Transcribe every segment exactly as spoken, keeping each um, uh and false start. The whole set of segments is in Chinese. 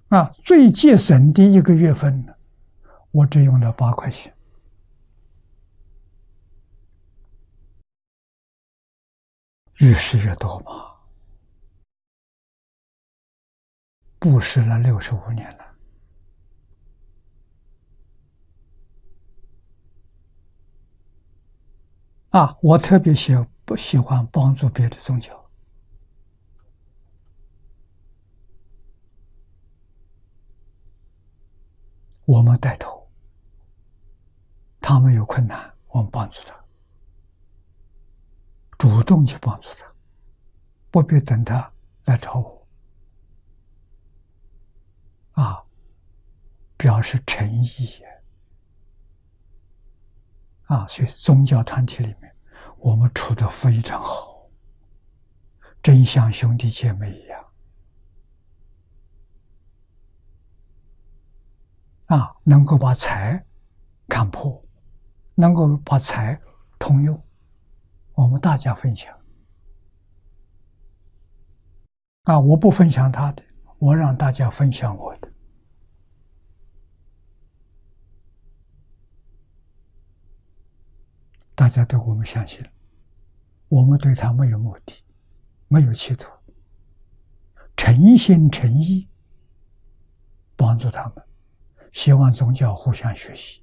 啊，最节省的一个月份呢，我只用了八块钱。越施越多嘛，布施了六十五年了。啊，我特别喜不喜欢帮助别的宗教。我们带头，他们有困难，我们帮助他，主动去帮助他，不必等他来找我。啊，表示诚意。啊，所以宗教团体里面，我们处得非常好，真像兄弟姐妹一样。啊，能够把财看破，能够把财通用，我们大家分享。啊，我不分享他的，我让大家分享我的。大家对我们相信，我们对他没有目的，没有企图，诚心诚意帮助他们，希望宗教互相学习，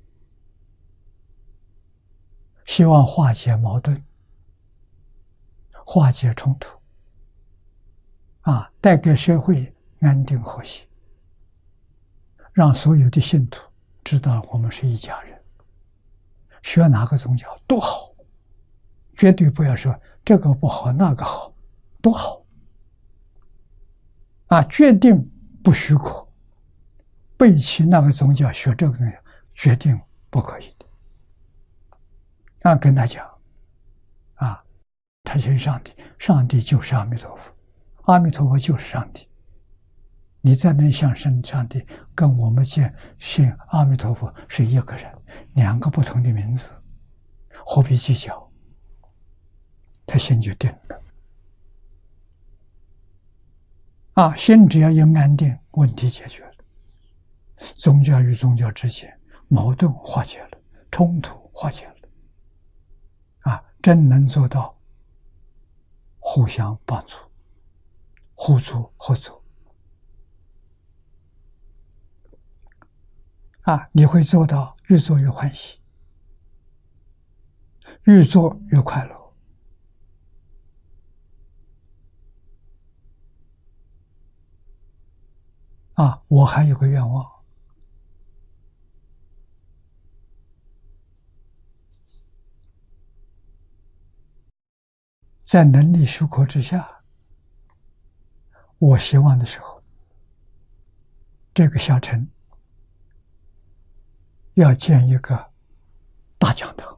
希望化解矛盾，化解冲突，啊，带给社会安定和谐，让所有的信徒知道我们是一家人。学哪个宗教都好，绝对不要说这个不好那个好，都好。啊，决定不许可，背弃那个宗教学这个东西，决定不可以的。啊，跟他讲，啊，他信上帝，上帝就是阿弥陀佛，阿弥陀佛就是上帝。你在那相信上帝，跟我们见信阿弥陀佛是一个人，两个不同的名字，何必计较？他心就定了。啊，心只要一安定，问题解决了，宗教与宗教之间矛盾化解了，冲突化解了。啊，真能做到互相帮助、互助合作。啊，你会做到越做越欢喜，越做越快乐。啊，我还有个愿望，在能力许可之下，我希望的时候，这个小城要建一个大讲堂。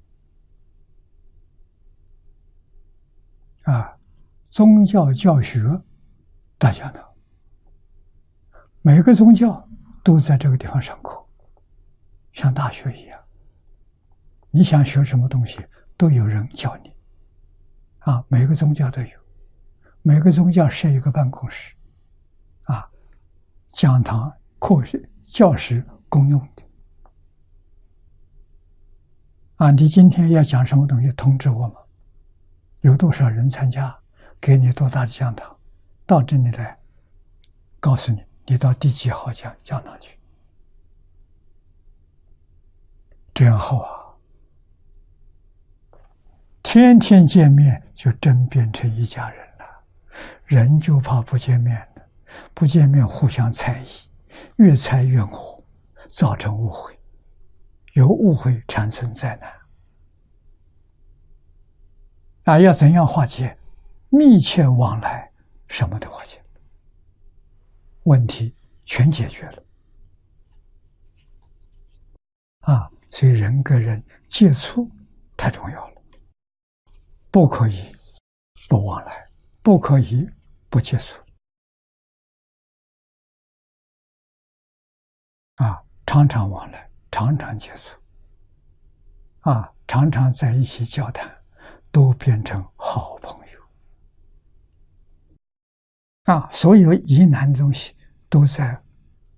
啊，宗教教学大讲堂，每个宗教都在这个地方上课，像大学一样。你想学什么东西，都有人教你。啊，每个宗教都有，每个宗教设一个办公室，啊，讲堂、课室、教室公用的。啊，你今天要讲什么东西，通知我们，有多少人参加，给你多大的讲堂，到这里来，告诉你，你到第几号讲讲堂去，这样好啊！天天见面就真变成一家人了，人就怕不见面了，不见面互相猜疑，越猜越恶，造成误会，由误会产生灾难。啊，要怎样化解？密切往来，什么都化解，问题全解决了。啊，所以人跟人接触太重要了，不可以不往来，不可以不接触。啊，常常往来，常常接触，啊，常常在一起交谈，都变成好朋友。啊，所有疑难的东西都在